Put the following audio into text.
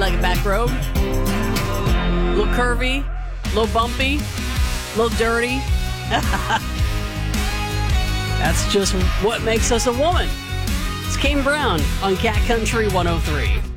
like a back road. A little curvy, a little bumpy, a little dirty. That's just what makes us a woman. It's Kane Brown on Cat Country 103.